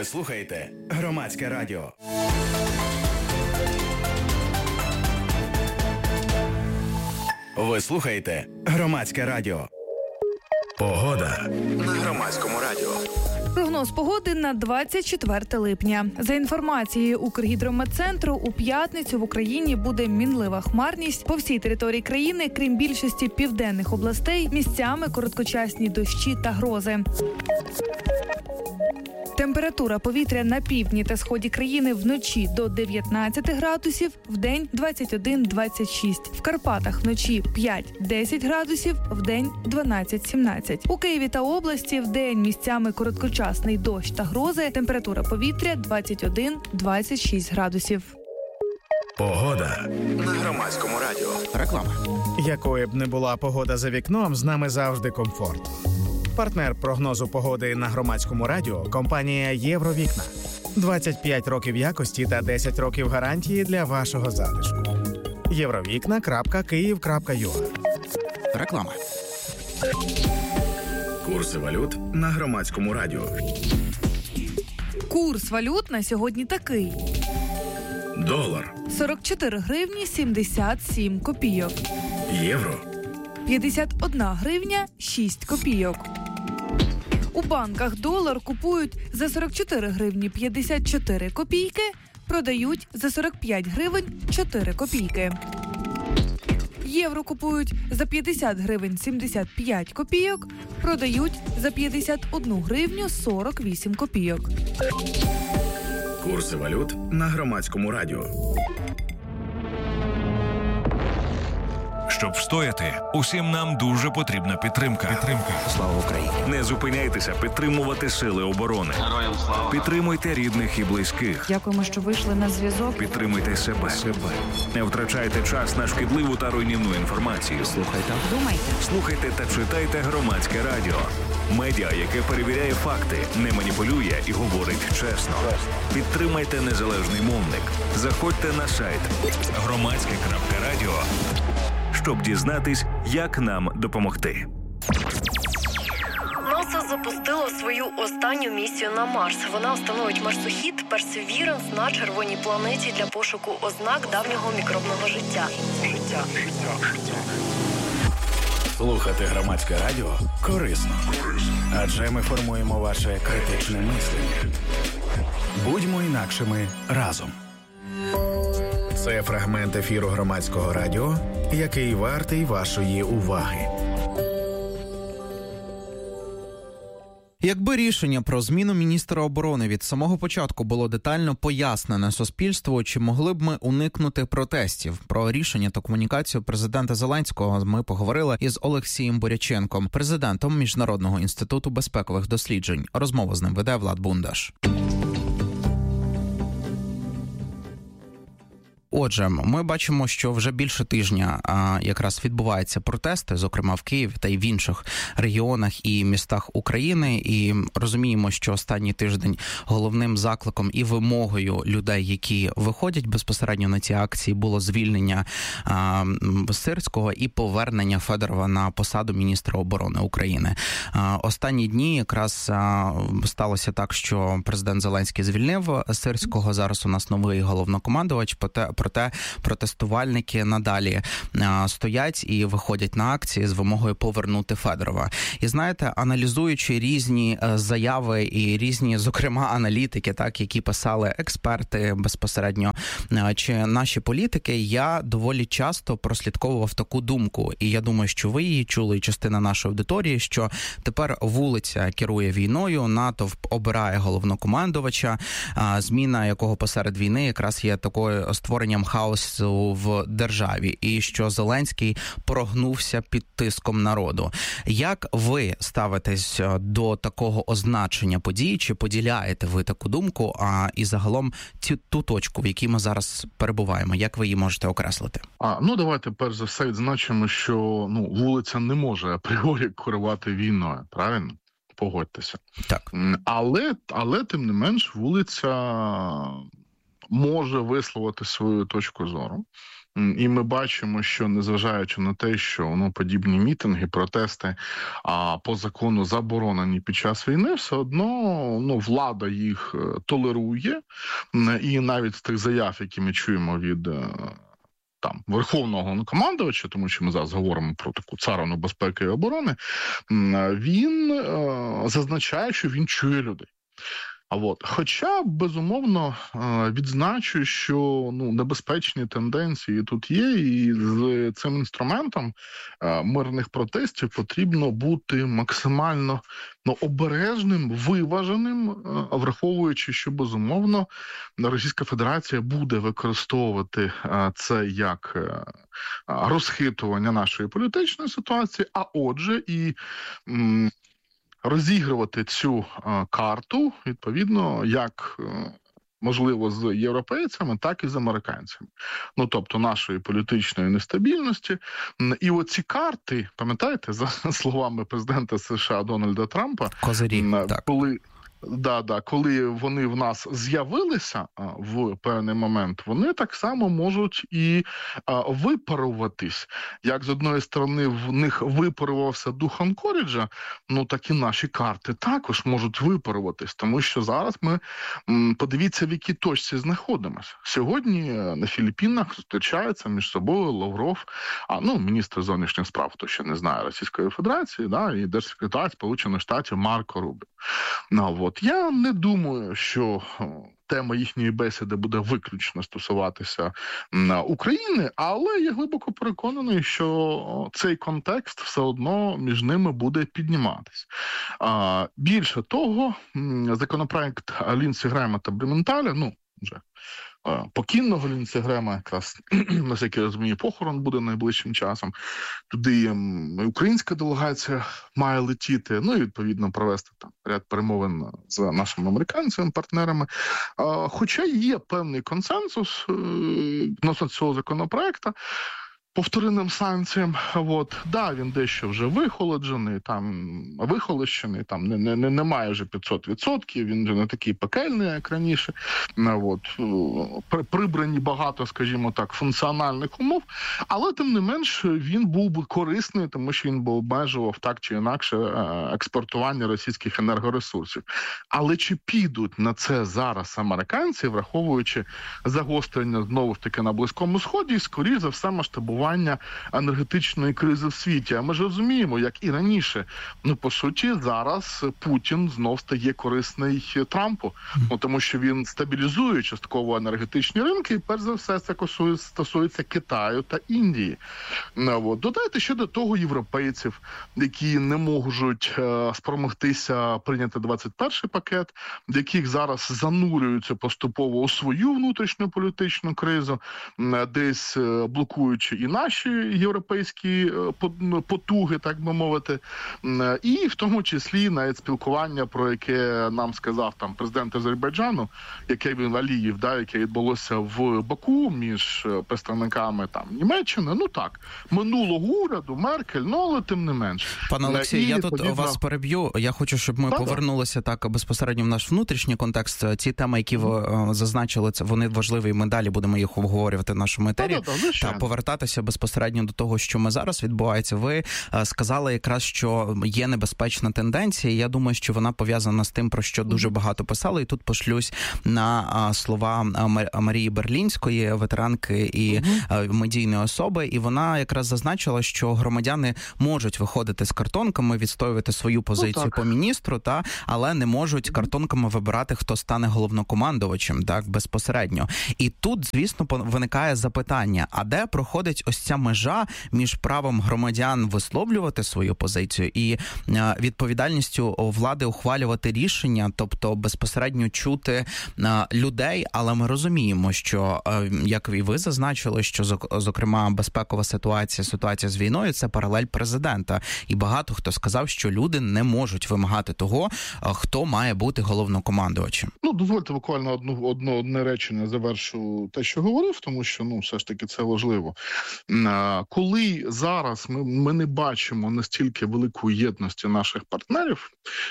Ви слухаєте Громадське радіо. Ви слухаєте Громадське радіо. Погода на Громадському радіо. Прогноз погоди на 24 липня. За інформацією Укргідрометцентру, у п'ятницю в Україні буде мінлива хмарність. По всій території країни, крім більшості південних областей, місцями короткочасні дощі та грози. Температура повітря на півдні та сході країни вночі до 19 градусів, вдень 21-26. В Карпатах вночі 5-10 градусів, вдень 12-17. У Києві та області вдень місцями короткочасний дощ та грози. Температура повітря 21-26 градусів. Погода на Громадському радіо. Реклама. Якою б не була погода за вікном, з нами завжди комфорт. Партнер прогнозу погоди на Громадському радіо – компанія «Євровікна». 25 років якості та 10 років гарантії для вашого затишку. Євровікна.Київ.ua. Реклама. Курси валют на Громадському радіо. Курс валют на сьогодні такий. Долар. 44 гривні 77 копійок. Євро. 51 гривня 6 копійок. У банках долар купують за 44 гривні 54 копійки, продають за 45 гривень 4 копійки. Євро купують за 50 гривень 75 копійок, продають за 51 гривню 48 копійок. Курси валют на Громадському радіо. Щоб встояти, усім нам дуже потрібна підтримка. Слава Україні! Не зупиняйтеся підтримувати сили оборони. Героям слава! Підтримуйте рідних і близьких. Дякуємо, що вийшли на зв'язок. Підтримуйте себе. Не втрачайте час на шкідливу та руйнівну інформацію. Слухайте та читайте Громадське радіо. Медіа, яке перевіряє факти, не маніпулює і говорить чесно. Підтримайте незалежний мовник. Заходьте на сайт громадське.радіо, щоб дізнатись, як нам допомогти. НАСА запустило свою останню місію на Марс. Вона встановить марсохід Perseverance на червоній планеті для пошуку ознак давнього мікробного життя. Слухати Громадське радіо корисно. Адже ми формуємо ваше критичне мислення. Будьмо інакшими разом. Це фрагмент ефіру Громадського радіо, який вартий вашої уваги. Якби рішення про зміну міністра оборони від самого початку було детально пояснене суспільству, чи могли б ми уникнути протестів? Про рішення та комунікацію президента Зеленського ми поговорили із Олексієм Боряченком, президентом Міжнародного інституту безпекових досліджень. Розмову з ним веде Влад Бундаш. Отже, ми бачимо, що вже більше тижня якраз відбуваються протести, зокрема в Києві та й в інших регіонах і містах України. І розуміємо, що останній тиждень головним закликом і вимогою людей, які виходять безпосередньо на ці акції, було звільнення Сирського і повернення Федорова на посаду міністра оборони України. Останні дні якраз сталося так, що президент Зеленський звільнив Сирського. Зараз у нас новий головнокомандувач, проте протестувальники надалі стоять і виходять на акції з вимогою повернути Федорова. І знаєте, аналізуючи різні заяви і різні, зокрема, аналітики, так, які писали експерти безпосередньо, чи наші політики, я доволі часто прослідковував таку думку. І я думаю, що ви її чули, і частина нашої аудиторії, що тепер вулиця керує війною, натовп обирає головнокомандувача, зміна якого посеред війни якраз є такою створенням хаосу в державі, і що Зеленський прогнувся під тиском народу. Як ви ставитесь до такого означення подій? Чи поділяєте ви таку думку? І загалом ту точку, в якій ми зараз перебуваємо, як ви її можете окреслити? Давайте перш за все відзначимо, що вулиця не може апріорі керувати війною, правильно? Погодьтеся. Так. Але тим не менш, вулиця може висловити свою точку зору. І ми бачимо, що незважаючи на те, що подібні мітинги, протести по закону заборонені під час війни, все одно влада їх толерує. І навіть з тих заяв, які ми чуємо від верховного командувача, тому що ми зараз говоримо про таку царину безпеки і оборони, він зазначає, що він чує людей. Хоча, безумовно, відзначу, що небезпечні тенденції тут є, і з цим інструментом мирних протестів потрібно бути максимально обережним, виваженим, враховуючи, що, безумовно, Російська Федерація буде використовувати це як розхитування нашої політичної ситуації, а отже і розігрувати цю карту, відповідно, як можливо з європейцями, так і з американцями. Тобто нашої політичної нестабільності. І оці карти, пам'ятаєте, за словами президента США Дональда Трампа, коли вони в нас з'явилися в певний момент, вони так само можуть і випаруватись. Як з одної сторони в них випарувався дух Анкоріджа, так і наші карти також можуть випаруватись, тому що зараз ми, подивіться, в якій точці знаходимося. Сьогодні на Філіппінах зустрічаються між собою Лавров, міністр зовнішніх справ, хто ще не знає, Російської Федерації, і держсекретар Сполучених Штатів Марко Рубіо. Я не думаю, що тема їхньої бесіди буде виключно стосуватися України, але я глибоко переконаний, що цей контекст все одно між ними буде підніматись. Більше того, законопроект Лінсі Грема та Блюменталя, вже покійного Лінсі Грема, якраз, наскільки я розумію, похорон буде найближчим часом. Туди українська делегація має летіти, і, відповідно, провести ряд перемовин з нашими американцями, партнерами. Хоча є певний консенсус відносно цього законопроекту, по вторинним санкціям, він дещо вже вихолоджений, вихолощений, немає вже 500%, він вже не такий пекельний, як раніше. Прибрані багато, скажімо так, функціональних умов, але тим не менш він був би корисний, тому що він би обмежував так чи інакше експортування російських енергоресурсів. Але чи підуть на це зараз американці, враховуючи загострення знову ж таки на Близькому Сході, і скоріш за все масштабування енергетичної кризи в світі. А ми ж розуміємо, як і раніше, по суті, зараз Путін знов стає корисний Трампу, тому що він стабілізує частково енергетичні ринки, і перш за все це стосується Китаю та Індії. Додайте ще до того європейців, які не можуть спромогтися прийняти 21-й пакет, яких зараз занурюються поступово у свою внутрішню політичну кризу, десь блокуючи і наші європейські потуги, так би мовити, і в тому числі навіть спілкування, про яке нам сказав президент Азербайджану, яке він Алієв, яке відбулося в Баку між представниками Німеччини, минулого уряду, Меркель, але тим не менш. Пане Олексій, я тут вас переб'ю. Я хочу, щоб ми повернулися безпосередньо в наш внутрішній контекст. Ці теми, які ви зазначили, вони важливі, і ми далі будемо їх обговорювати в нашому етері. Та повертатися безпосередньо до того, що ми зараз відбувається. Ви сказали якраз, що є небезпечна тенденція, і я думаю, що вона пов'язана з тим, про що дуже багато писали, і тут пошлюсь на слова Марії Берлінської, ветеранки і медійної особи, і вона якраз зазначила, що громадяни можуть виходити з картонками, відстоювати свою позицію по міністру, але не можуть картонками вибирати, хто стане головнокомандувачем, безпосередньо. І тут, звісно, виникає запитання, а де проходить ось ця межа між правом громадян висловлювати свою позицію і відповідальністю влади ухвалювати рішення, тобто безпосередньо чути людей, але ми розуміємо, що, як і ви зазначили, що, зокрема, безпекова ситуація з війною – це паралель президента. І багато хто сказав, що люди не можуть вимагати того, хто має бути головнокомандувачем. Дозвольте буквально одне речення завершу те, що говорив, тому що, все ж таки це важливо. Коли зараз ми не бачимо настільки великої єдності наших партнерів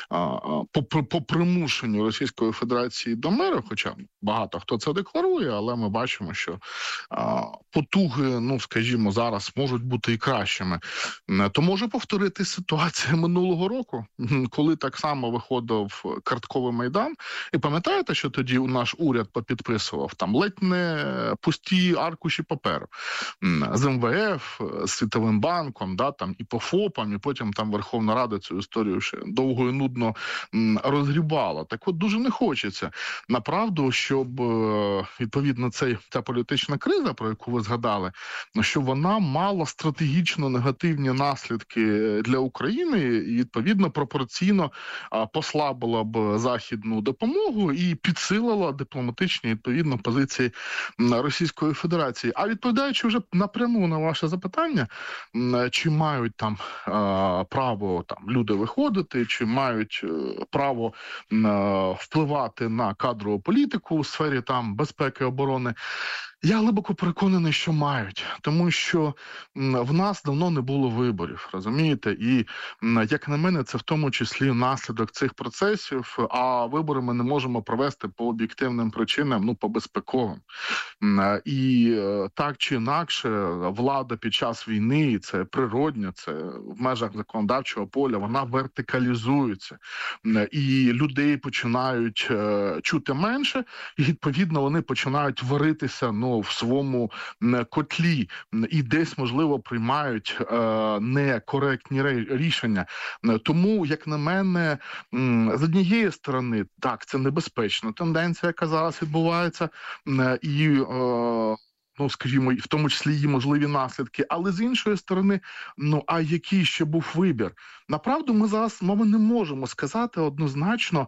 по примушенню Російської Федерації до миру, хоча багато хто це декларує, але ми бачимо, що потуги, скажімо, зараз можуть бути і кращими, то може повторити ситуація минулого року, коли так само виходив картковий Майдан. І пам'ятаєте, що тоді наш уряд попідписував там ледь не пусті аркуші паперу з МВФ, з Світовим банком, і по ФОПам, і потім там Верховна Рада цю історію ще довго і нудно розгрібала. Так от дуже не хочеться, направду, щоб відповідно ця політична криза, про яку ви згадали, щоб вона мала стратегічно негативні наслідки для України і відповідно пропорційно послабила б західну допомогу і підсилила дипломатичні відповідно позиції Російської Федерації. А відповідаючи вже напряму на ваше запитання, чи мають там право люди виходити, чи мають право впливати на кадрову політику у сфері безпеки і оборони, я глибоко переконаний, що мають, тому що в нас давно не було виборів, розумієте? І, як на мене, це в тому числі наслідок цих процесів, а вибори ми не можемо провести по об'єктивним причинам, по безпековим. І так чи інакше, влада під час війни, це природньо, це в межах законодавчого поля, вона вертикалізується. І людей починають чути менше, і, відповідно, вони починають варитися, в своєму котлі і десь, можливо, приймають некоректні рішення. Тому, як на мене, з однієї сторони, так, це небезпечна тенденція, яка зараз відбувається, і скажімо, в тому числі її можливі наслідки, але з іншої сторони, а який ще був вибір? Направду, ми зараз не можемо сказати однозначно,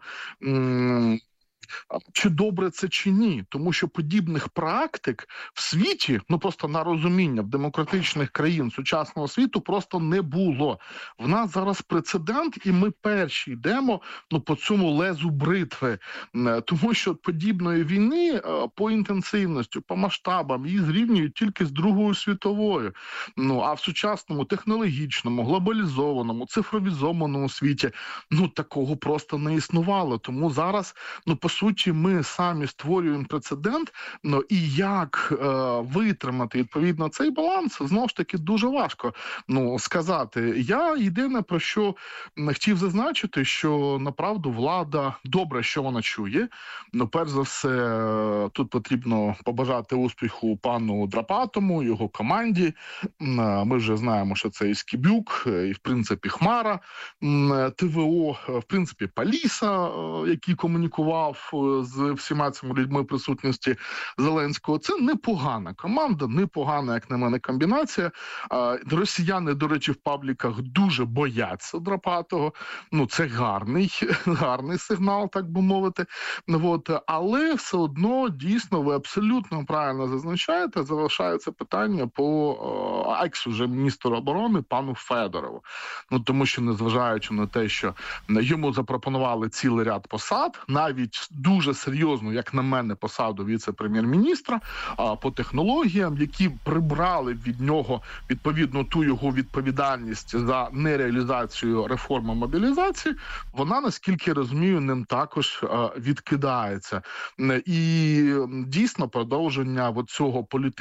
чи добре це, чи ні. Тому що подібних практик в світі, просто на розуміння, в демократичних країн сучасного світу просто не було. В нас зараз прецедент, і ми перші йдемо по цьому лезу бритви. Тому що подібної війни по інтенсивності, по масштабам її зрівнюють тільки з Другою світовою. А в сучасному, технологічному, глобалізованому, цифровізованому світі, такого просто не існувало. Тому зараз, по суті, ми самі створюємо прецедент, і як витримати, відповідно, цей баланс, знову ж таки, дуже важко сказати. Я єдине, про що хотів зазначити, що, направду, влада, добре, що вона чує. Перш за все, тут потрібно побажати успіху пану Драпатому, його команді. Ми вже знаємо, що це і Скібюк, і, в принципі, Хмара, ТВО, в принципі, Паліса, який комунікував з всіма цими людьми в присутності Зеленського. Це непогана команда, непогана, як на мене, комбінація. Росіяни, до речі, в пабліках дуже бояться Драпатого. Це гарний сигнал, так би мовити. Але все одно, дійсно, ви абсолютно правильно зазначаєте, залишається питання по екс-уже міністру оборони пану Федорову. Тому що, незважаючи на те, що йому запропонували цілий ряд посад, навіть дуже серйозну, як на мене, посаду віце-прем'єр-міністра по технологіям, які прибрали від нього, відповідно, ту його відповідальність за нереалізацію реформи мобілізації, вона, наскільки я розумію, ним також відкидається. І дійсно продовження цього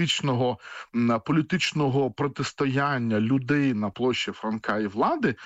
політичного протистояння людей на площі Франка і влади,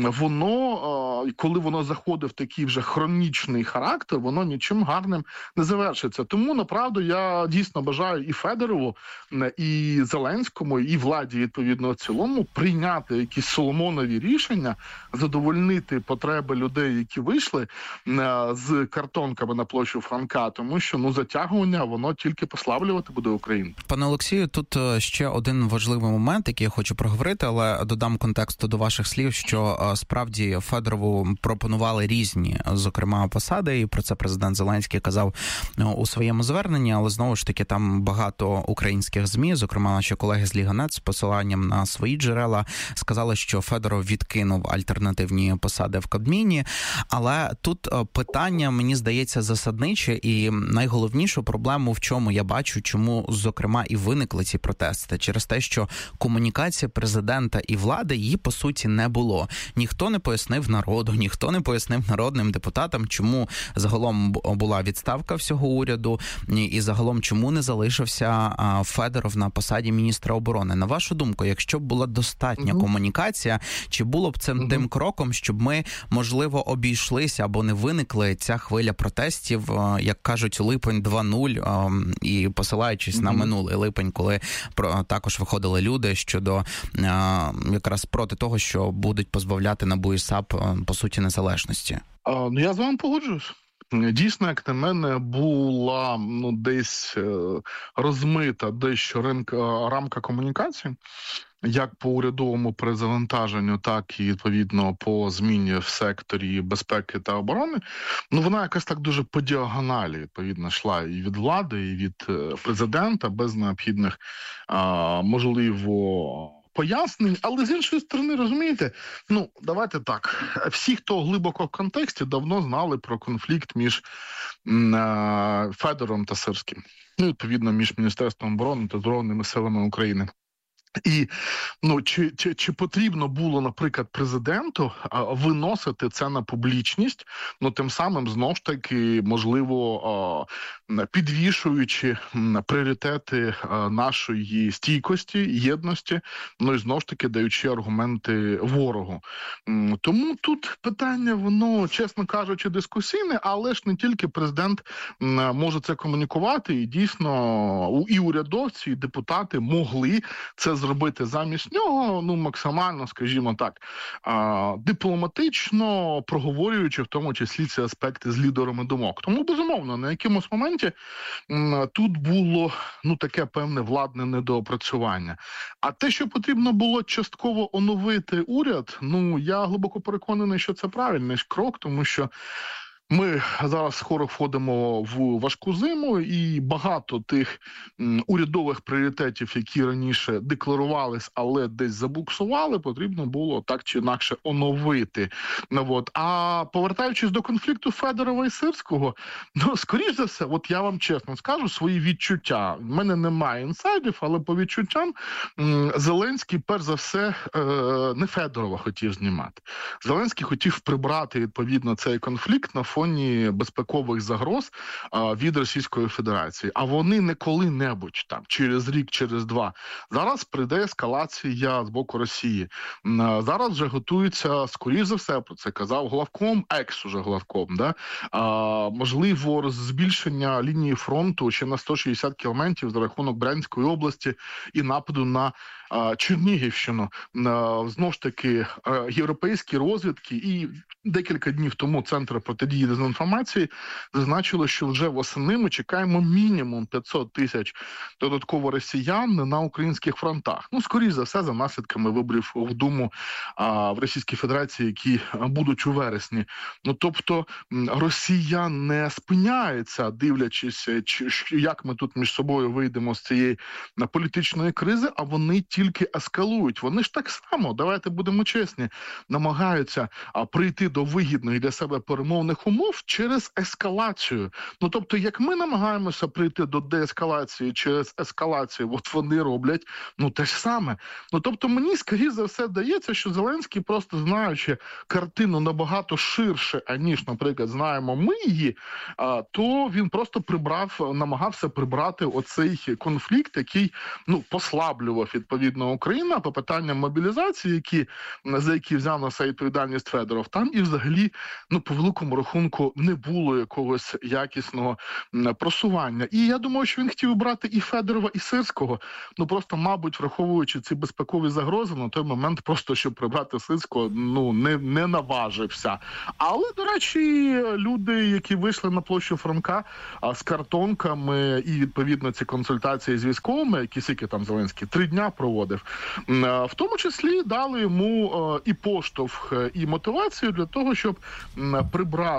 воно, коли воно заходить в такий вже хронічний характер, воно нічим гарним не завершиться. Тому, направду, я дійсно бажаю і Федорову, і Зеленському, і владі, відповідно, в цілому, прийняти якісь соломонові рішення, задовольнити потреби людей, які вийшли з картонками на площу Франка, тому що, затягування, воно тільки послаблювати буде Україну. Пане Олексію, тут ще один важливий момент, який я хочу проговорити, але додам контексту до ваших слів, що справді Федорову пропонували різні, зокрема, посади, і про це президент президент Зеленський казав у своєму зверненні, але знову ж таки там багато українських ЗМІ, зокрема наші колеги з Ліга.нет з посиланням на свої джерела сказали, що Федоров відкинув альтернативні посади в Кабміні. Але тут питання, мені здається, засадниче, і найголовнішу проблему в чому я бачу, чому, зокрема, і виникли ці протести. Через те, що комунікація президента і влади, її, по суті, не було. Ніхто не пояснив народу, ніхто не пояснив народним депутатам, чому загалом була відставка всього уряду, і загалом чому не залишився Федоров на посаді міністра оборони. На вашу думку, якщо б була достатня комунікація, чи було б це тим кроком, щоб ми, можливо, обійшлися або не виникли ця хвиля протестів, як кажуть, липень 2.0, і посилаючись на минулий липень, коли також виходили люди щодо якраз проти того, що будуть позбавляти НАБУ і САП, по суті, незалежності. Я з вами погоджуюсь. Дійсно, як на мене, була десь розмита дещо рамка комунікації, як по урядовому перезавантаженню, так і, відповідно, по зміні в секторі безпеки та оборони. Вона якось так дуже по діагоналі, відповідно, йшла і від влади, і від президента, без необхідних, можливо, пояснень, але з іншої сторони, розумієте, давайте так, всі, хто глибоко в контексті, давно знали про конфлікт між Федоровим та Сирським. Відповідно, між Міністерством оборони та Збройними силами України. І чи потрібно було, наприклад, президенту виносити це на публічність, тим самим, знову ж таки, можливо, підвішуючи пріоритети нашої стійкості, єдності, і знову ж таки даючи аргументи ворогу. Тому тут питання, воно, чесно кажучи, дискусійне, але ж не тільки президент може це комунікувати, і дійсно і урядовці, і депутати могли це зробити замість нього, максимально, скажімо так, дипломатично проговорюючи в тому числі ці аспекти з лідерами думок. Тому, безумовно, на якомусь моменті тут було, таке певне владне недоопрацювання. А те, що потрібно було частково оновити уряд, я глибоко переконаний, що це правильний крок, тому що ми зараз скоро входимо в важку зиму, і багато тих урядових пріоритетів, які раніше декларувались, але десь забуксували, потрібно було так чи інакше оновити. А повертаючись до конфлікту Федорова і Сирського, скоріш за все, я вам чесно скажу свої відчуття. В мене немає інсайдів, але по відчуттям Зеленський, перш за все, не Федорова хотів знімати. Зеленський хотів прибрати, відповідно, цей конфлікт на фоні безпекових загроз від Російської Федерації. А вони не коли-небудь, через рік, через два. Зараз прийде ескалація з боку Росії. Зараз вже готується, скоріш за все, про це казав главком, уже главком, можливо, збільшення лінії фронту ще на 160 кілометрів за рахунок Брянської області і нападу на Чернігівщину. Знову ж таки, європейські розвідки і декілька днів тому Центр протидії дезінформації зазначили, що вже восени ми чекаємо мінімум 500 тисяч додатково росіян на українських фронтах. Скоріш за все, за наслідками виборів в Думу в Російській Федерації, які будуть у вересні. Тобто Росія не спиняється, дивлячись, як ми тут між собою вийдемо з цієї політичної кризи, а вони тільки ескалують. Вони ж так само, давайте будемо чесні, намагаються прийти до вигідних для себе перемовних умов через ескалацію. Тобто, як ми намагаємося прийти до деескалації через ескалацію, вони роблять, те ж саме. Тобто, мені, скоріше за все, здається, що Зеленський, просто знаючи картину набагато ширше, аніж, наприклад, знаємо ми її, то він просто намагався прибрати оцей конфлікт, який, послаблював, відповідно, Україна по питанням мобілізації, за які взяв на себе відповідальність Федоров. Там і взагалі, по великому рахунку, не було якогось якісного просування. І я думаю, що він хотів брати і Федорова, і Сирського. Просто, мабуть, враховуючи ці безпекові загрози, на той момент просто, щоб прибрати Сирського, не наважився. Але, до речі, люди, які вийшли на площу Франка з картонками і, відповідно, ці консультації з військовими, які скільки там Зеленський 3 дня проводив, в тому числі дали йому і поштовх, і мотивацію для того, щоб прибрати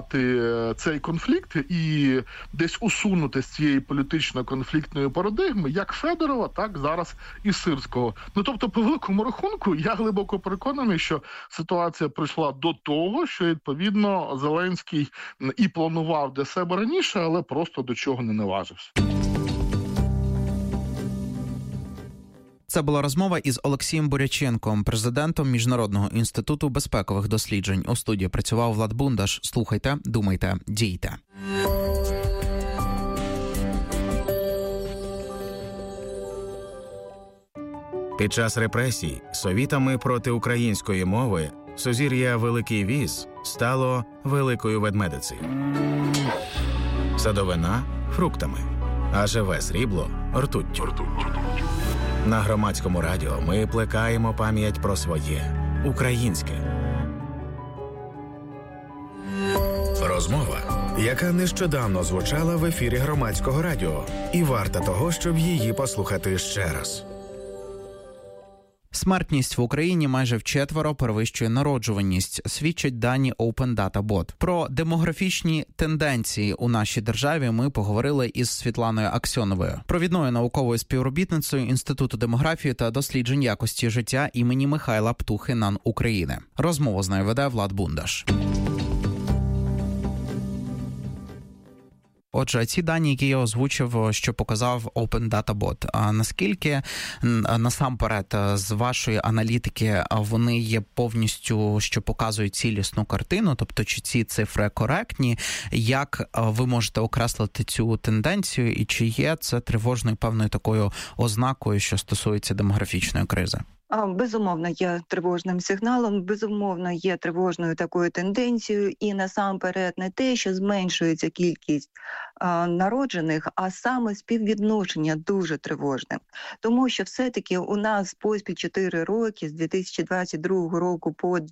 врегулювати цей конфлікт і десь усунути з цієї політично-конфліктної парадигми як Федорова, так зараз і Сирського. Ну, тобто, по великому рахунку, я глибоко переконаний, що ситуація прийшла до того, що, відповідно, Зеленський і планував для себе раніше, але просто до чого не наважився. Це була розмова із Олексієм Буряченком, президентом Міжнародного інституту безпекових досліджень. У студії працював Влад Бундаш. Слухайте, думайте, дійте. Під час репресій совітами проти української мови сузір'я Великий Віз стало Великою Ведмедицею. Садовина – фруктами, а живе срібло – ртуттю. На Громадському радіо ми плекаємо пам'ять про своє українське. Розмова, яка нещодавно звучала в ефірі Громадського радіо, і варта того, щоб її послухати ще раз. Смертність в Україні майже вчетверо перевищує народжуваність, свідчать дані Open Data Bot. Про демографічні тенденції у нашій державі ми поговорили із Світланою Аксьоновою, провідною науковою співробітницею Інституту демографії та досліджень якості життя імені Михайла Птухи НАН України. Розмову з нею веде Влад Бундаш. Отже, ці дані, які я озвучив, що показав Open Data Bot, а наскільки насамперед з вашої аналітики вони є повністю, що показують цілісну картину, тобто чи ці цифри коректні, як ви можете окреслити цю тенденцію і чи є це тривожною певною такою ознакою, що стосується демографічної кризи? Безумовно, є тривожним сигналом, безумовно, є тривожною такою тенденцією, і насамперед не те, що зменшується кількість народжених, а саме співвідношення дуже тривожне. Тому що все-таки у нас поспіль 4 роки, з 2022 року по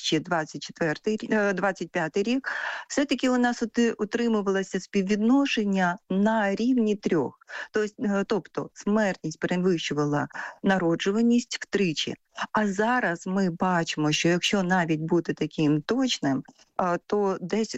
2025 рік, все-таки у нас утримувалося співвідношення на рівні 3. Тобто смертність перевищувала народжуваність втричі. А зараз ми бачимо, що якщо навіть бути таким точним, то десь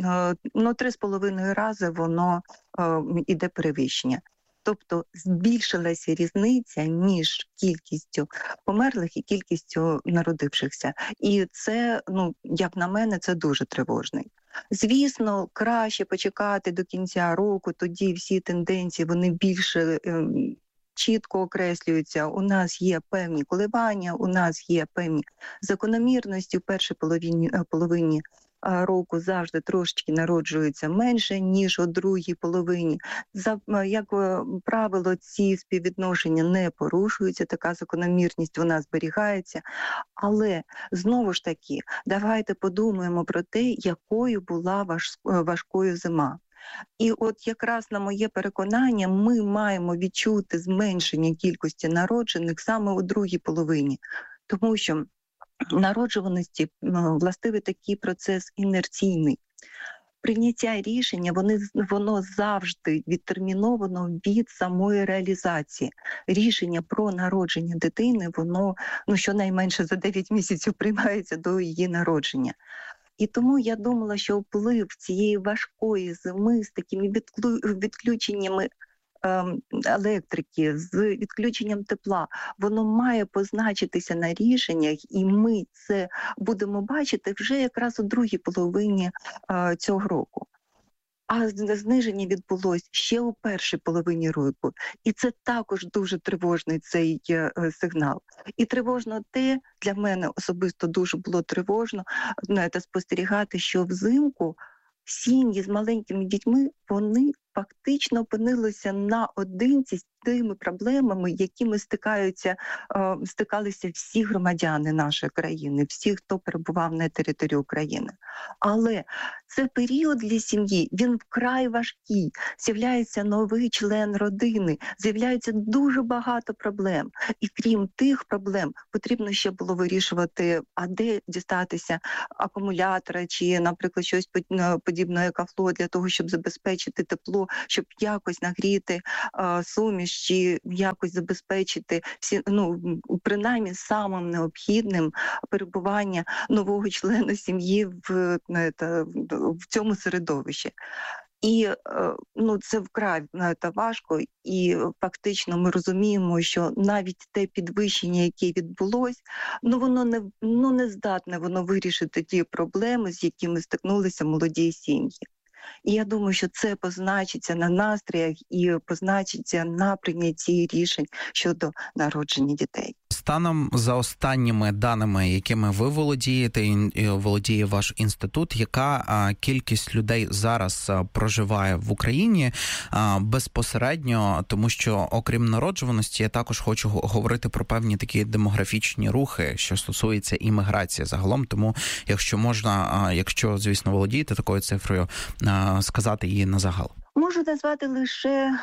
3,5 рази воно іде перевищення. Тобто збільшилася різниця між кількістю померлих і кількістю народившихся. І це, як на мене, це дуже тривожний. Звісно, краще почекати до кінця року, тоді всі тенденції, вони більше чітко окреслюються. У нас є певні коливання, у нас є певні закономірності. В першій половині року завжди трошечки народжується менше, ніж у другій половині. Як правило, ці співвідношення не порушуються, така закономірність вона зберігається. Але, знову ж таки, давайте подумаємо про те, якою була важкою зима. І от якраз на моє переконання, ми маємо відчути зменшення кількості народжених саме у другій половині. Тому що народжуваності властивий такий процес інерційний. Прийняття рішення, воно завжди відтерміновано від самої реалізації. Рішення про народження дитини, воно щонайменше за 9 місяців приймається до її народження. І тому я думала, що вплив цієї важкої зими з такими відключеннями електрики, з відключенням тепла, воно має позначитися на рішеннях, і ми це будемо бачити вже якраз у другій половині цього року. А зниження відбулось ще у першій половині року. І це також дуже тривожний цей сигнал. І тривожно те, для мене особисто дуже було тривожно спостерігати, що взимку сім'ї з маленькими дітьми, вони фактично опинилися наодинці з тими проблемами, якими стикалися всі громадяни нашої країни, всі, хто перебував на території України. Але це період для сім'ї, він вкрай важкий. З'являється новий член родини, з'являється дуже багато проблем. І крім тих проблем, потрібно ще було вирішувати, а де дістатися акумулятора чи, наприклад, щось подібне екофло для того, щоб забезпечити тепло, щоб якось нагріти суміш чи якось забезпечити всі, принаймні самим необхідним перебування нового члена сім'ї в цьому середовищі. І це вкрай важко, і фактично ми розуміємо, що навіть те підвищення, яке відбулось, воно не здатне вирішити ті проблеми, з якими стикнулися молоді сім'ї. І я думаю, що це позначиться на настріях і позначиться на прийнятті рішень щодо народження дітей. Станом за останніми даними, якими ви володієте і володіє ваш інститут, яка кількість людей зараз проживає в Україні безпосередньо, тому що окрім народжуваності, я також хочу говорити про певні такі демографічні рухи, що стосується імміграції загалом, тому якщо можна, якщо, звісно, володієте такою цифрою, сказати її на загал. Можу назвати лише,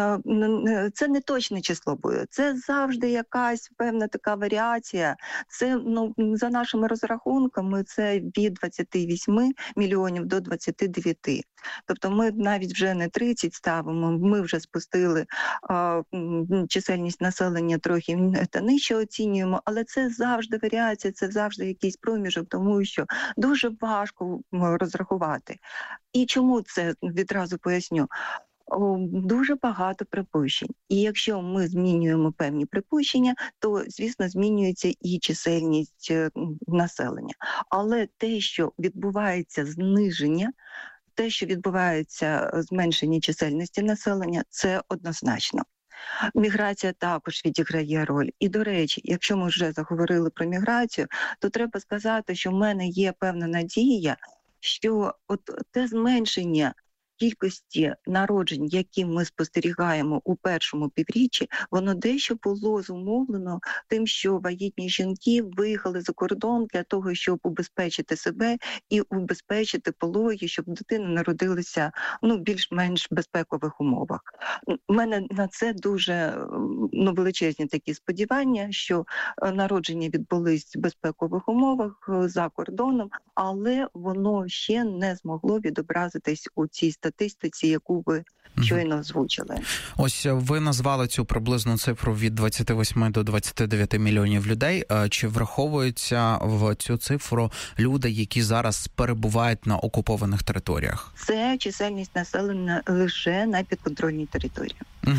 це не точне число буде, це завжди якась певна така варіація. Це, за нашими розрахунками, це від 28 мільйонів до 29. Тобто ми навіть вже не 30 ставимо, ми вже спустили чисельність населення трохи нижче оцінюємо, але це завжди варіація, це завжди якийсь проміжок, тому що дуже важко розрахувати. І чому це, відразу поясню. Дуже багато припущень. І якщо ми змінюємо певні припущення, то, звісно, змінюється і чисельність населення. Але те, що відбувається зниження, те, що відбувається зменшення чисельності населення, це однозначно. Міграція також відіграє роль. І, до речі, якщо ми вже заговорили про міграцію, то треба сказати, що в мене є певна надія, що те зменшення кількості народжень, які ми спостерігаємо у першому півріччі, воно дещо було зумовлено тим, що вагітні жінки виїхали за кордон для того, щоб убезпечити себе і убезпечити пологи, щоб дитина народилася більш-менш безпекових умовах. У мене на це дуже величезні такі сподівання, що народження відбулись в безпекових умовах за кордоном, але воно ще не змогло відобразитись у цій статистиці, яку ви щойно озвучили. Ось ви назвали цю приблизну цифру від 28 до 29 мільйонів людей. Чи враховуються в цю цифру люди, які зараз перебувають на окупованих територіях? Це чисельність населення лише на підконтрольній території.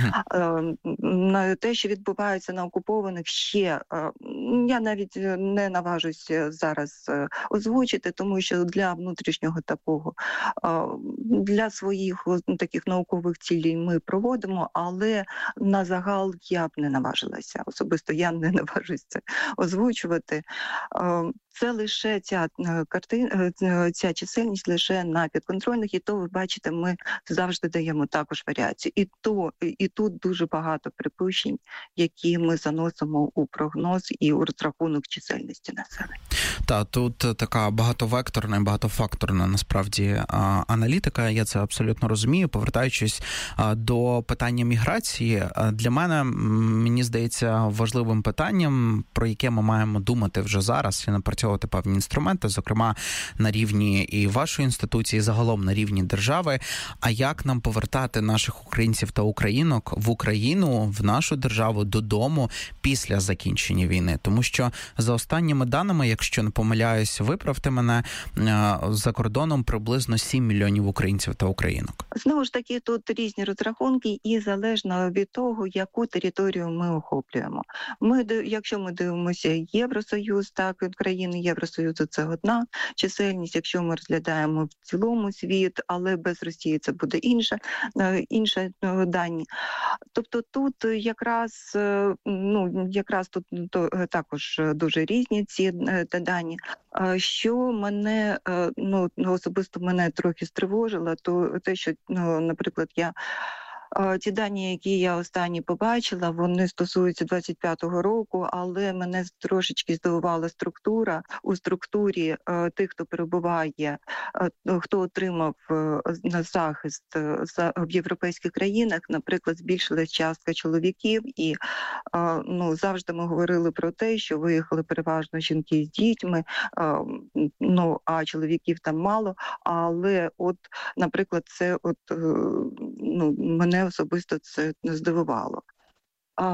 Те, що відбувається на окупованих, ще я навіть не наважуся зараз озвучити, тому що для внутрішнього такого, для своїх таких наукових цілей ми проводимо, але на загал я б не наважилася. Особисто я не наважуся це озвучувати. Це лише ця чисельність лише на підконтрольних, і то, ви бачите, ми завжди даємо також варіацію. І тут дуже багато припущень, які ми заносимо у прогноз і у розрахунок чисельності населення. Тут така багатовекторна і багатофакторна, насправді, аналітика, я це абсолютно розумію. Повертаючись до питання міграції, для мене, мені здається, важливим питанням, про яке ми маємо думати вже зараз і напрацьовувати певні інструменти, зокрема на рівні і вашої інституції, загалом на рівні держави, а як нам повертати наших українців та українок в Україну, в нашу державу, додому після закінчення війни. Тому що за останніми даними, якщо не помиляюсь, виправте мене, за кордоном приблизно 7 мільйонів українців та українок. Знову ж таки, тут різні розрахунки і залежно від того, яку територію ми охоплюємо. Якщо ми дивимося Євросоюз, так, країни Євросоюзу це одна чисельність, якщо ми розглядаємо в цілому світ, але без Росії це буде інша дані. Тобто тут якраз тут також дуже різні ці дані. Що мене, особисто мене трохи стривожило, то те, що, наприклад, ті дані, які я останні побачила, вони стосуються 25-го року, але мене трошечки здивувала структура. У структурі тих, хто перебуває, хто отримав захист в європейських країнах, наприклад, збільшилась частка чоловіків, і завжди ми говорили про те, що виїхали переважно жінки з дітьми, а чоловіків там мало, але наприклад, це мене особисто це здивувало.